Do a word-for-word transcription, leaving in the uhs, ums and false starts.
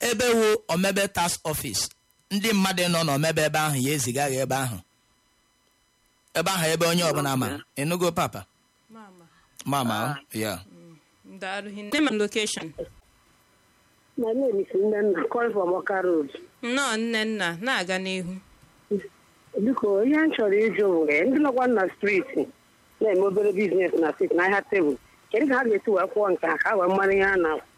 ebe wo omebe tax office ndị mmadụ nọ n'omebe ebe ahụ ya eziga gị ebe ahụ ebe ahụ ebe onye ọbụla ma enugo papa Mama. mama yeah Ndaru hin name and location. My name is Nnenna, calling from Oka Road. No, Nnenna, na-aga n'ihu. Biko, ihe m chọrọ ịjụ nwere ndị nọkwa na streeti na-eme obere biznes na steeti na ahịa tebụl. Kedu ka ha ga-esi wee kwụọ nke ha ka ha wee mara ihe ha na